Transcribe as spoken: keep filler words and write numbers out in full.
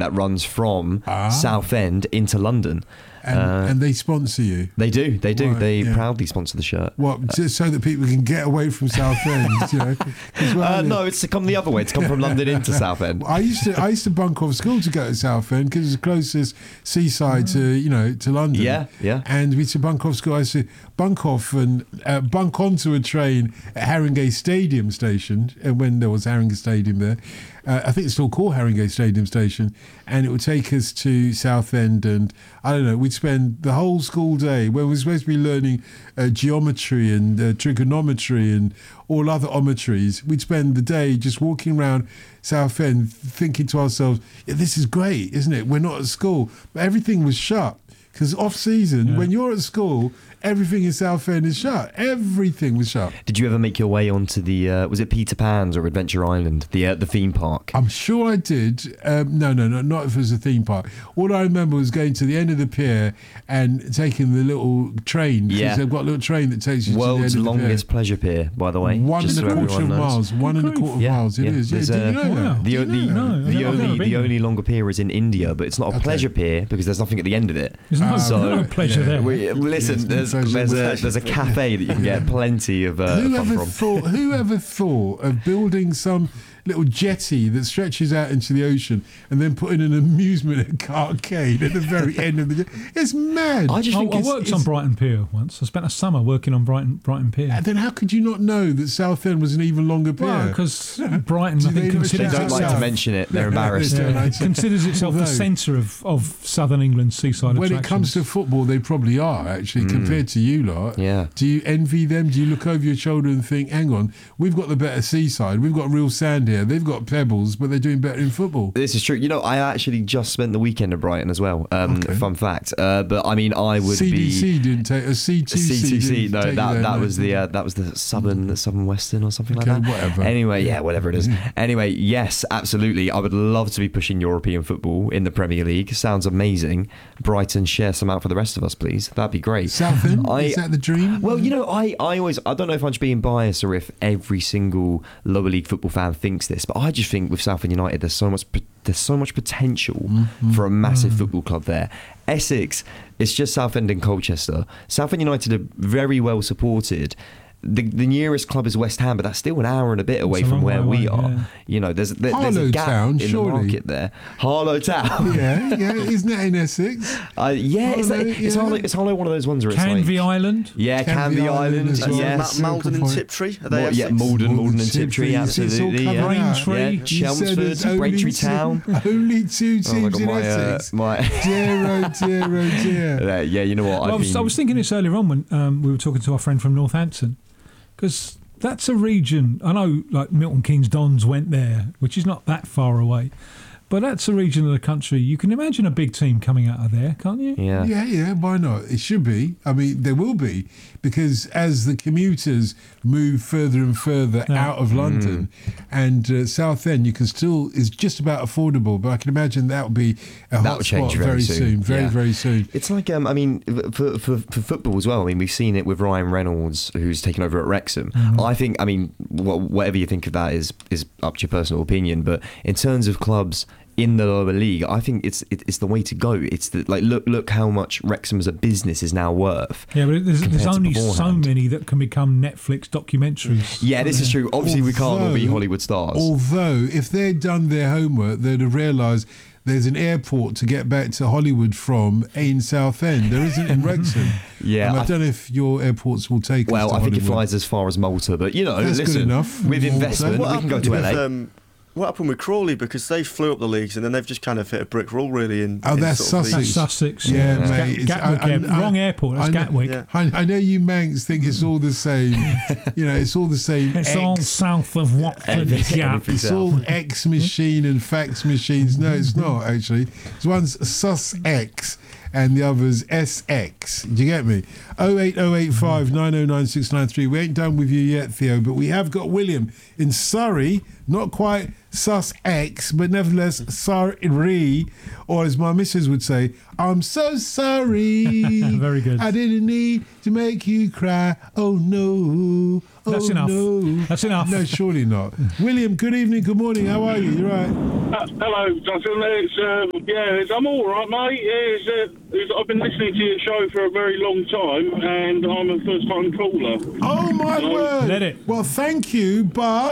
that runs from Ah. Southend into London. And, Uh, and they sponsor you. They do, they do. Right, they yeah. proudly sponsor the shirt. What, just so that people can get away from Southend, you know? 'Cause where I Uh, live- no, it's to come the other way. It's come from London into Southend. I used to I used to bunk off school to go to Southend because it's the closest seaside to you know to London. Yeah, yeah. And we used to bunk off school. I used to bunk off and uh, bunk onto a train at Haringey Stadium Station, and when there was Haringey Stadium there. Uh, I think it's still called Haringey Stadium Station, and it would take us to Southend, and I don't know, we'd spend the whole school day when we're supposed to be learning uh, geometry and uh, trigonometry and all other ometries. We'd spend the day just walking around Southend thinking to ourselves, yeah, this is great, isn't it? We're not at school. But everything was shut. Because off season, Yeah. when you're at school, everything in Southend is shut. Everything was shut. Did you ever make your way onto the, uh, was it Peter Pan's or Adventure Island, the uh, the theme park? I'm sure I did. Um, no, no, no, not if it was a theme park. All I remember was going to the end of the pier and taking the little train. Because Yeah. they've got a little train that takes you World's to the end longest of pleasure pier, by the way. the pier. One just and a so quarter of everyone knows. miles. One and a Good quarter of Yeah, miles. It yeah. is. Yeah, There's did a- you know Wow. that? The, Did you the, know No, that? the I've never only been the there. only longer pier is in India, but it's not a Okay. pleasure pier because there's nothing at the end of it. There's no, Ah, So- no pleasure yeah. there. We, listen, Yes, there's, pleasure. there's a there's a cafe that you can get plenty of uh, fun Whoever from. thought? Whoever thought of building some little jetty that stretches out into the ocean and then putting an amusement arcade at the very end of the? It's mad. I just I, think I it's, worked it's- on Brighton Pier once. I spent a summer working on Brighton Brighton Pier. And then how could you not know that Southend was an even longer pier? Well, because Brighton, Do I they think, not they considers shout don't like South. to mention it. They're Yeah, embarrassed. they don't yeah, like to- considers itself the Although- centre of, of southern England's seaside when attractions. it comes to football, they probably are actually compared to you lot. Yeah. Do you envy them? Do you look over your shoulder and think, "Hang on, we've got the better seaside. We've got real sand here. They've got pebbles, but they're doing better in football." This is true. You know, I actually just spent the weekend at Brighton as well. Um, Okay. Fun fact. Uh, but I mean, I would C D C be. didn't take a C two C. C two C, didn't no, take that you there, that no. was the uh, that was the Southern the Southern Western or something Okay, like that. whatever. Anyway, yeah, whatever it is. Anyway, yes, absolutely. I would love to be pushing European football in the Premier League. Sounds amazing. Brighton, share some out for the rest of us, please. That'd be great. Southend. I- Is that the dream? Well, you know, I, I always, I don't know if I'm just being biased or if every single lower league football fan thinks this, but I just think with Southend United, there's so much, there's so much potential for a massive football club there. Essex, it's just Southend and Colchester. Southend United are very well supported. The, the nearest club is West Ham, but that's still an hour and a bit away It's a from long where way we away, are. yeah. You know, there's there, there's Harlow a gap Town, in surely. the market there. Harlow Town. yeah, yeah. Isn't that in Essex? Uh, yeah, it's, Harlow, like, it's, yeah. Harlow, it's Harlow one of those ones where it's Canvey like... Island. Yeah, Canvey Canvey Island Island, as well. yes. Ma- Malden and point. Tiptree, are they Well, yeah, Essex? Malden, Malden and Tiptree, Tiptree, it's- it's all absolutely. coming Yeah, out. Braintree. yeah. You said there's Chelmsford, only Braintree two- Town. Only two teams Oh my God, in my, uh, Essex. my Dear, oh dear, oh dear. Uh, yeah, you know what? Well, I, I've was, been, I was thinking this earlier on when um, we were talking to our friend from Northampton, because that's a region. I know, like Milton Keynes Dons went there, which is not that far away, but that's a region of the country. You can imagine a big team coming out of there, can't you? yeah. Yeah, yeah, why not? It should be. I mean, there will be, because as the commuters move further and further Yeah. out of London, and uh, Southend, you can still is just about affordable. But I can imagine that will be a That hot will change spot very very soon. soon, very Yeah. very soon. It's like, um, I mean, for, for for football as well. I mean, we've seen it with Ryan Reynolds, who's taken over at Wrexham. I think, I mean, wh- whatever you think of that is is up to your personal opinion. But in terms of clubs in the lower league, I think it's it, it's the way to go. It's the, like look look how much Wrexham as a business is now worth. Yeah, but there's, compared there's to only so beforehand. many that can become Netflix documentaries. Yeah, this is true. Obviously, we can't all be Although- Hollywood stars. Although, if they'd done their homework, they'd have realised there's an airport to get back to Hollywood from in Southend. There isn't in Wrexham. Yeah, And I, I- don't know if your airports will take us Well, to I think it Hollywood. flies as far as Malta, but you know, That's good listen, enough. with Malta. investment, What we can go to with, L A. um, what happened with Crawley? Because they flew up the leagues and then they've just kind of hit a brick wall, really. In, Oh, in that's sort of the- That's Sussex. Sussex. Yeah, It's mate, Gat- it's- Gatwick I- I- Air- I- wrong airport. That's I know- Gatwick. Yeah. I, I know you Manx think it's all the same. You know, it's all the same. It's all X, south of Watford. Yeah. it's all X machine and fax machines. No, it's not actually. It's one's Sussex and the other's S X. Do you get me? oh eight oh eight five nine oh nine six nine three. We ain't done with you yet, Theo, but we have got William in Surrey. Not quite sus X, but nevertheless sorry, or as my missus would say, I'm so sorry. Very good. I didn't need to make you cry. Oh no. Oh, That's enough. No. That's enough. No, surely not. William, good evening, good morning. How are you? You right? Uh, hello, Justin. It's, um, yeah, it's, I'm all right, mate. It's, uh, it's, I've been listening to your show for a very long time, and I'm a first-time caller. Oh my So- word! Let it. Well, thank you, but